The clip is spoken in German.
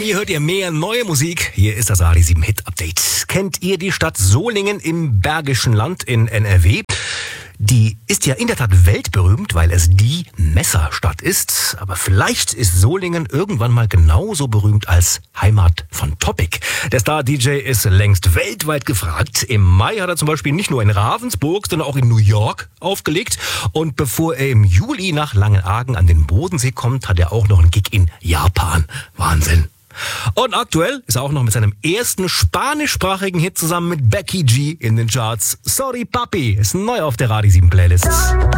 hier hört ihr mehr neue Musik. Hier ist das Radio 7 Hit Update. Kennt ihr die Stadt Solingen im Bergischen Land in NRW? Die ist ja in der Tat weltberühmt, weil es die Messerstadt ist. Aber vielleicht ist Solingen irgendwann mal genauso berühmt als Heimat von Topic. Der Star-DJ ist längst weltweit gefragt. Im Mai hat er zum Beispiel nicht nur in Ravensburg, sondern auch in New York aufgelegt. Und bevor er im Juli nach Langenargen an den Bodensee kommt, hat er auch noch einen Gig in Japan. Wahnsinn. Und aktuell ist er auch noch mit seinem ersten spanischsprachigen Hit zusammen mit Becky G in den Charts. Sorry Papi ist neu auf der Radio 7 Playlist.